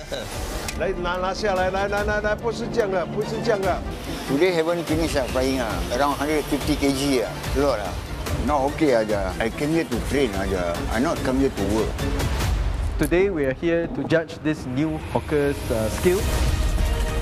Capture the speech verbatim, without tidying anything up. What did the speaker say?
来拿拿下来，来来来来，不是这样的，不是这样的。 Today haven't finished ah, flying ah. Around one hundred fifty kilograms ah. A lot ah. Not okay aja. I came here to train aja. I not come here to work. Today we are here to judge this new hawker's uh, skill.